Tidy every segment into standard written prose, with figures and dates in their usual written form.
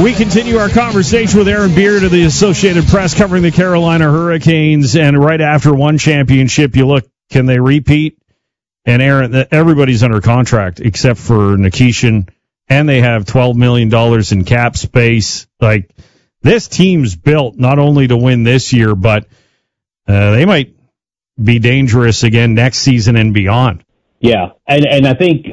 We continue our conversation with Aaron Beard of the Associated Press covering the Carolina Hurricanes. And right after one championship, you look, can they repeat? And Aaron, everybody's under contract except for Nikishin, and they have $12 million in cap space. Like, this team's built not only to win this year, but they might be dangerous again next season and beyond. Yeah, and I think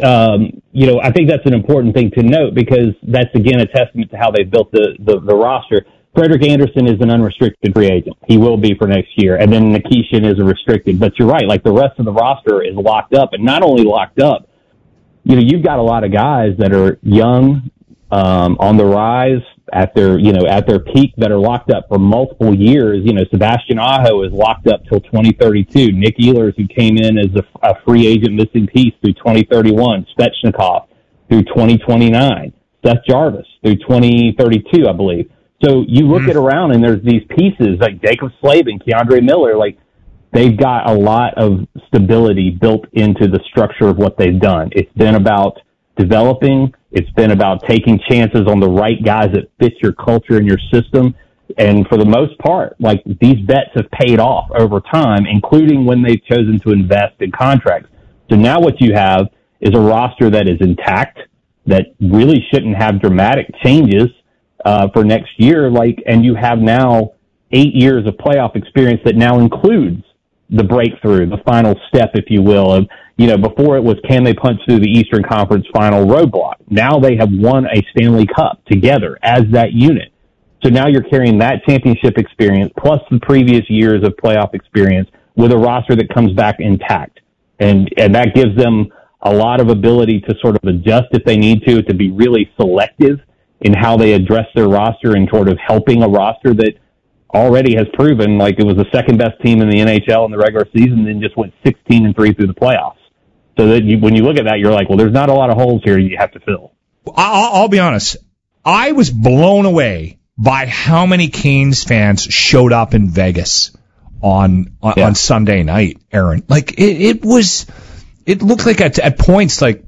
I think that's an important thing to note, because that's again a testament to how they've built the roster. Frederik Andersen is an unrestricted free agent. He will be for next year, and then Nikishin is a restricted. But you're right, like the rest of the roster is locked up, and not only locked up, you've got a lot of guys that are young, on the rise at their peak, that are locked up for multiple years. Sebastian Aho is locked up till 2032. Nick Ehlers, who came in as a free agent missing piece, through 2031. Svechnikov through 2029. Seth Jarvis through 2032, I believe. So you look at around, and there's these pieces like Jacob Slavin, Keandre Miller, like they've got a lot of stability built into the structure of what they've done. It's been about developing. It's been about taking chances on the right guys that fit your culture and your system. And for the most part, like, these bets have paid off over time, including when they've chosen to invest in contracts. So now what you have is a roster that is intact, that really shouldn't have dramatic changes for next year. And you have now 8 years of playoff experience that now includes the breakthrough, the final step, if you will, of, before it was, can they punch through the Eastern Conference final roadblock? Now they have won a Stanley Cup together as that unit. So now you're carrying that championship experience plus the previous years of playoff experience with a roster that comes back intact. And that gives them a lot of ability to sort of adjust if they need to be really selective in how they address their roster, and sort of helping a roster that already has proven like it was the second best team in the NHL in the regular season, and just went 16-3 through the playoffs. So that when you look at that, you're like, well, there's not a lot of holes here you have to fill. I'll be honest. I was blown away by how many Canes fans showed up in Vegas on Sunday night, Aaron. Like, it looked like at points like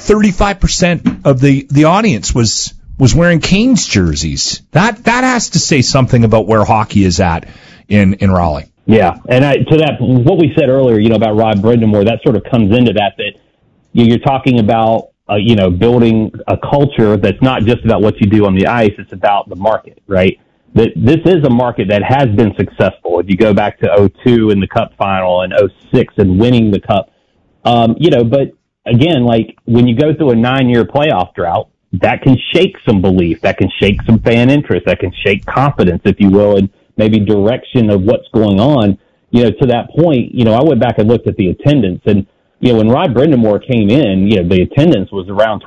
35% of the audience was wearing Canes jerseys. That has to say something about where hockey is at in Raleigh. Yeah, and to that, what we said earlier, about Rod Brind'Amour, that sort of comes into that you're talking about, building a culture that's not just about what you do on the ice, it's about the market, right? That this is a market that has been successful. If you go back to 2002 in the Cup final and 2006 and winning the Cup, but again, like when you go through a 9-year playoff drought, that can shake some belief, that can shake some fan interest, that can shake confidence, if you will, and maybe direction of what's going on. To that point, I went back and looked at the attendance, and, when Rod Brind'Amour came in, the attendance was around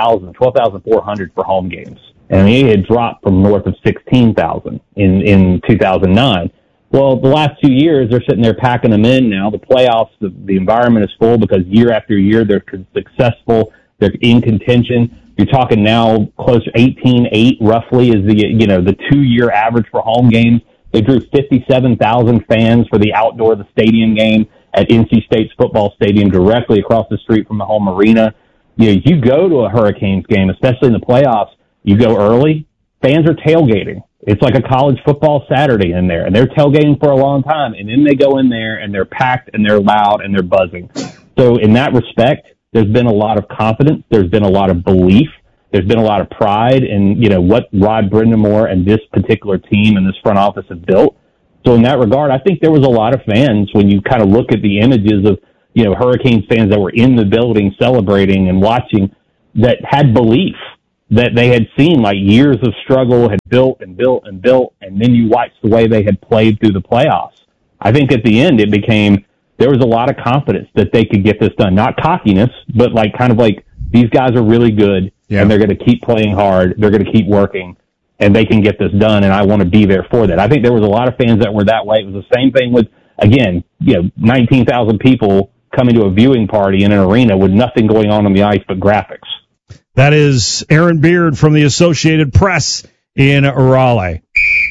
12,400 for home games. And it had dropped from north of 16,000 in 2009. Well, the last 2 years, they're sitting there packing them in now. The playoffs, the environment is full because year after year, they're successful. They're in contention. You're talking now close to 18.8 roughly is the 2-year average for home games. They drew 57,000 fans for the stadium game at NC State's football stadium directly across the street from the home arena. You go to a Hurricanes game, especially in the playoffs, you go early, fans are tailgating. It's like a college football Saturday in there, and they're tailgating for a long time, and then they go in there, and they're packed, and they're loud, and they're buzzing. So in that respect, there's been a lot of confidence. There's been a lot of belief. There's been a lot of pride in, what Rod Brind'Amour and this particular team and this front office have built. So in that regard, I think there was a lot of fans when you kind of look at the images of, Hurricanes fans that were in the building celebrating and watching, that had belief that they had seen like years of struggle, had built and built and built. And then you watch the way they had played through the playoffs. I think at the end it became, there was a lot of confidence that they could get this done. Not cockiness, but these guys are really good. Yeah. And they're going to keep playing hard. They're going to keep working, and they can get this done, and I want to be there for that. I think there was a lot of fans that were that way. It was the same thing with, again, 19,000 people coming to a viewing party in an arena with nothing going on the ice but graphics. That is Aaron Beard from the Associated Press in Raleigh.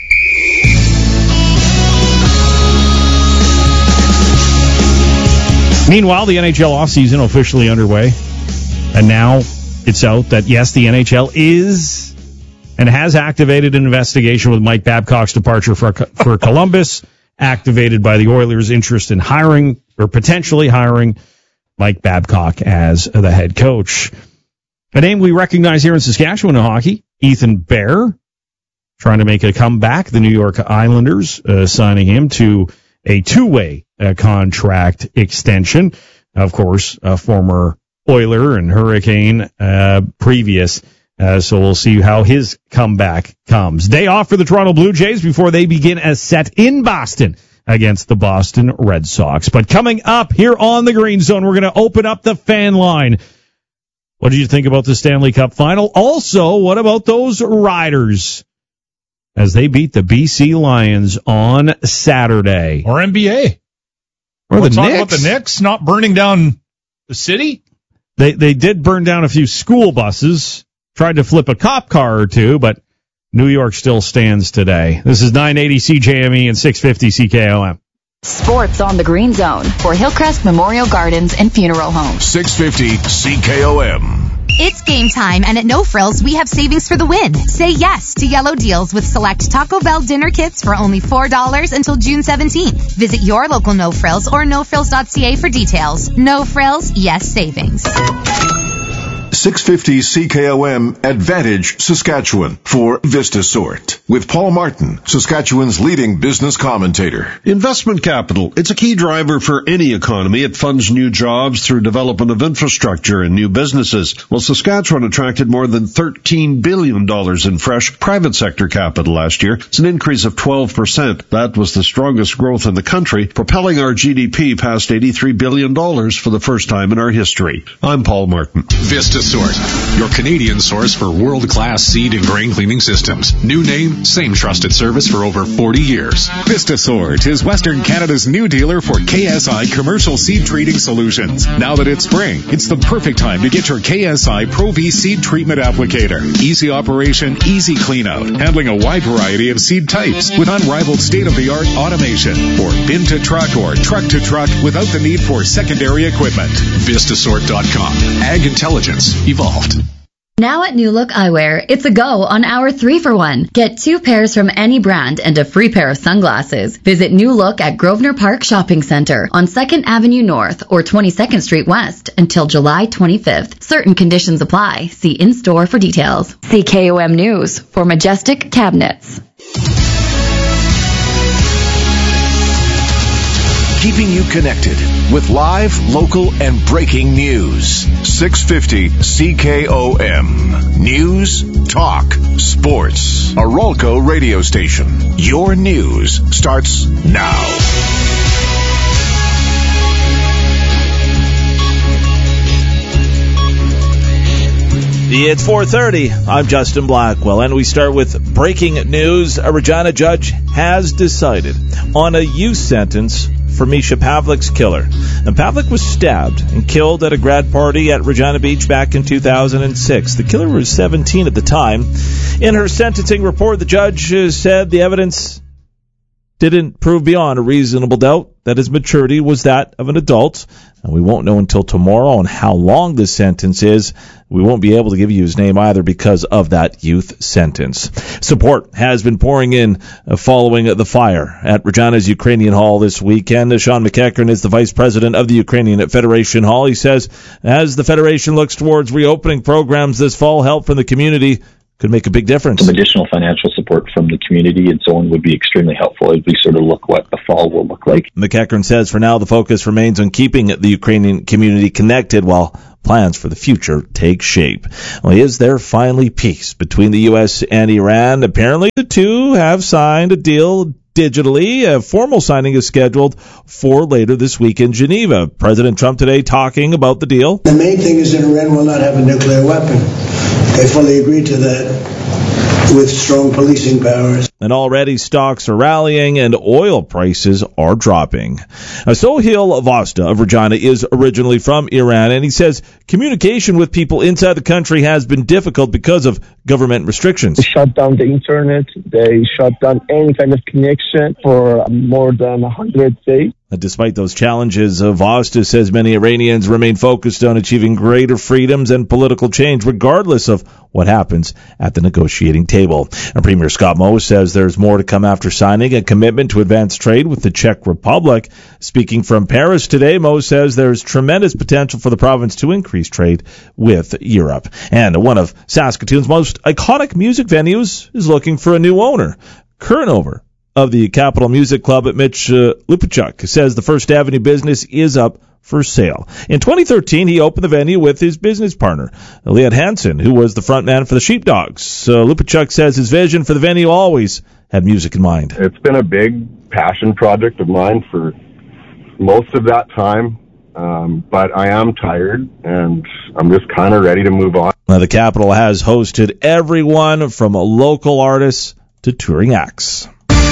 Meanwhile, the NHL offseason officially underway, and now it's out that, yes, the NHL is and has activated an investigation with Mike Babcock's departure for Columbus, activated by the Oilers' interest in hiring or potentially hiring Mike Babcock as the head coach. A name we recognize here in Saskatchewan in hockey, Ethan Bear, trying to make a comeback. The New York Islanders signing him to a two-way contract extension. Of course, a former Oiler and Hurricane previous. So we'll see how his comeback comes. Day off for the Toronto Blue Jays before they begin a set in Boston against the Boston Red Sox. But coming up here on the Green Zone, we're going to open up the fan line. What did you think about the Stanley Cup final? Also, what about those Riders as they beat the BC Lions on Saturday? Or NBA. Or the Knicks. Talk about the Knicks not burning down the city? They did burn down a few school buses, tried to flip a cop car or two, but New York still stands today. This is 980 CJME and 650 CKOM. Sports on the Green Zone for Hillcrest Memorial Gardens and Funeral Home. 650 CKOM. It's game time, and at No Frills, we have savings for the win. Say yes to yellow deals with select Taco Bell dinner kits for only $4 until June 17th. Visit your local No Frills or nofrills.ca for details. No Frills, yes savings. 650 CKOM Advantage Saskatchewan for VistaSort with Paul Martin, Saskatchewan's leading business commentator. Investment capital. It's a key driver for any economy. It funds new jobs through development of infrastructure and new businesses. Well, Saskatchewan attracted more than $13 billion in fresh private sector capital last year. It's an increase of 12%. That was the strongest growth in the country, propelling our GDP past $83 billion for the first time in our history. I'm Paul Martin. VistaSort, your Canadian source for world-class seed and grain cleaning systems. New name, same trusted service for over 40 years. VistaSort is Western Canada's new dealer for KSI commercial seed treating solutions. Now that it's spring, it's the perfect time to get your KSI Pro V seed treatment applicator. Easy operation, easy clean out, handling a wide variety of seed types with unrivaled state-of-the-art automation for bin to truck or truck to truck without the need for secondary equipment. VistaSort.com. Ag Intelligence evolved. Now at New Look Eyewear, it's a go on our 3-for-1. Get 2 pairs from any brand and a free pair of sunglasses. Visit New Look at Grosvenor Park Shopping Center on 2nd Avenue North or 22nd Street West until July 25th. Certain conditions apply. See in-store for details. CKOM News for Majestic Cabinets. Keeping you connected with live, local, and breaking news. 650 CKOM. News, talk, sports. A Rolco radio station. Your news starts now. It's 4:30. I'm Justin Blackwell, and we start with breaking news. A Regina judge has decided on a youth sentence for Misha Pavlik's killer. And Pavlik was stabbed and killed at a grad party at Regina Beach back in 2006. The killer was 17 at the time. In her sentencing report, the judge said the evidence didn't prove beyond a reasonable doubt that his maturity was that of an adult. And we won't know until tomorrow on how long this sentence is. We won't be able to give you his name either because of that youth sentence. Support has been pouring in following the fire at Regina's Ukrainian Hall this weekend. Sean McEachern is the vice president of the Ukrainian Federation Hall. He says as the Federation looks towards reopening programs this fall, help from the community could make a big difference. Some additional financial support from the community and so on would be extremely helpful as we sort of look what the fall will look like. McEachern says for now the focus remains on keeping the Ukrainian community connected while plans for the future take shape. Well, is there finally peace between the U.S. and Iran? Apparently the two have signed a deal digitally. A formal signing is scheduled for later this week in Geneva. President Trump today talking about the deal. The main thing is that Iran will not have a nuclear weapon. They fully agreed to that with strong policing powers. And already stocks are rallying and oil prices are dropping. Sohail Vasta of Regina is originally from Iran, and he says communication with people inside the country has been difficult because of government restrictions. They shut down the internet. They shut down any kind of connection for more than 100 days. Despite those challenges, Vosta says many Iranians remain focused on achieving greater freedoms and political change, regardless of what happens at the negotiating table. And Premier Scott Moe says there's more to come after signing a commitment to advance trade with the Czech Republic. Speaking from Paris today, Moe says there's tremendous potential for the province to increase trade with Europe. And one of Saskatoon's most iconic music venues is looking for a new owner. Current owner of the Capital Music Club at Mitch Lupachuk says the First Avenue business is up for sale. In 2013, he opened the venue with his business partner, Liat Hansen, who was the front man for the Sheepdogs. Lupachuk says his vision for the venue always had music in mind. It's been a big passion project of mine for most of that time, but I am tired, and I'm just kind of ready to move on. Now, the Capital has hosted everyone from local artists to touring acts.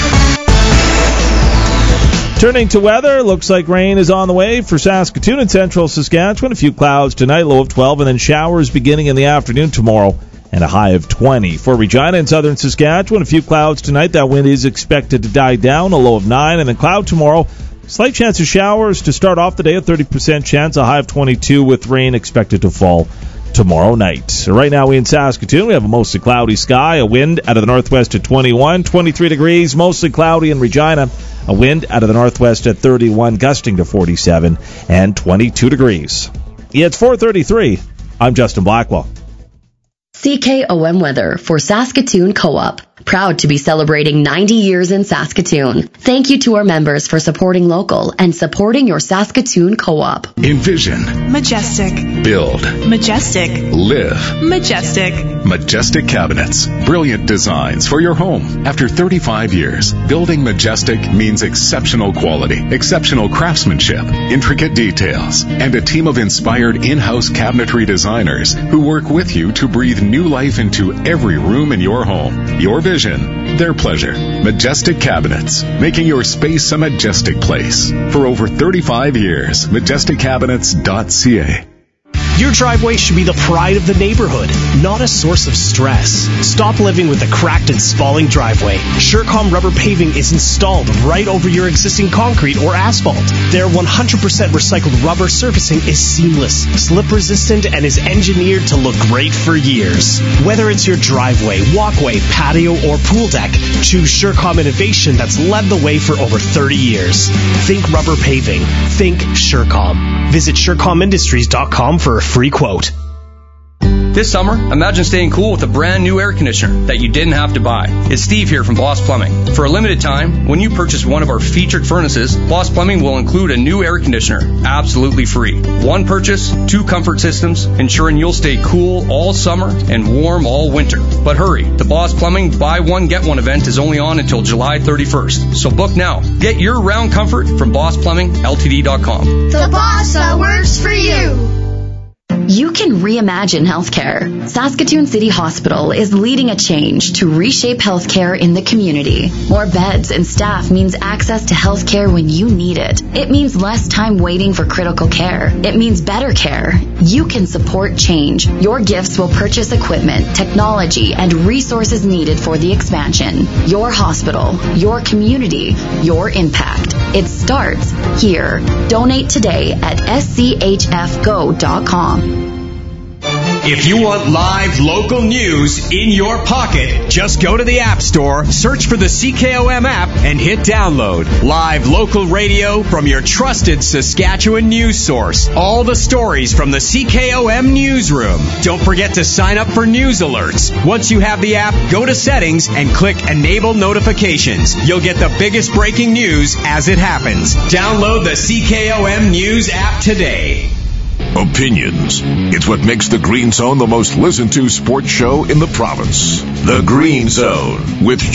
Turning to weather, looks like rain is on the way for Saskatoon and central Saskatchewan. A few clouds tonight, low of 12, and then showers beginning in the afternoon tomorrow, and a high of 20. For Regina and southern Saskatchewan, a few clouds tonight. That wind is expected to die down, a low of 9, and then cloud tomorrow. Slight chance of showers to start off the day, a 30% chance, a high of 22, with rain expected to fall tomorrow night. So right now in Saskatoon, we have a mostly cloudy sky, a wind out of the northwest at 21, 23 degrees, mostly cloudy in Regina, a wind out of the northwest at 31, gusting to 47, and 22 degrees. Yeah, it's 4:33. I'm Justin Blackwell. CKOM weather for Saskatoon Co-op. Proud to be celebrating 90 years in Saskatoon. Thank you to our members for supporting local and supporting your Saskatoon Co-op. Envision. Majestic. Build. Majestic. Live. Majestic. Majestic Cabinets. Brilliant designs for your home. After 35 years, building Majestic means exceptional quality, exceptional craftsmanship, intricate details, and a team of inspired in-house cabinetry designers who work with you to breathe new life into every room in your home. Your vision, their pleasure. Majestic Cabinets, making your space a majestic place. For over 35 years, MajesticCabinets.ca. Your driveway should be the pride of the neighborhood, not a source of stress. Stop living with a cracked and spalling driveway. Surecom rubber paving is installed right over your existing concrete or asphalt. Their 100% recycled rubber surfacing is seamless, slip resistant, and is engineered to look great for years. Whether it's your driveway, walkway, patio, or pool deck, choose Surecom innovation that's led the way for over 30 years. Think rubber paving. Think Surecom. Visit SurecomIndustries.com for a free quote. This summer, imagine staying cool with a brand new air conditioner that you didn't have to buy. It's Steve here from Boss Plumbing. For a limited time, when you purchase one of our featured furnaces, Boss Plumbing will include a new air conditioner, absolutely free. One purchase, 2 comfort systems, ensuring you'll stay cool all summer and warm all winter. But hurry, the Boss Plumbing Buy One Get One event is only on until July 31st. So book now. Get your round comfort from BossPlumbingLTD.com. The boss that works for you. You can reimagine healthcare. Saskatoon City Hospital is leading a change to reshape healthcare in the community. More beds and staff means access to healthcare when you need it. It means less time waiting for critical care. It means better care. You can support change. Your gifts will purchase equipment, technology, and resources needed for the expansion. Your hospital, your community, your impact. It starts here. Donate today at schfgo.com. If you want live local news in your pocket, just go to the App Store, search for the CKOM app, and hit download. Live local radio from your trusted Saskatchewan news source. All the stories from the CKOM newsroom. Don't forget to sign up for news alerts. Once you have the app, go to settings and click Enable Notifications. You'll get the biggest breaking news as it happens. Download the CKOM News app today. Opinions. It's what makes the Green Zone the most listened to sports show in the province. The Green Zone with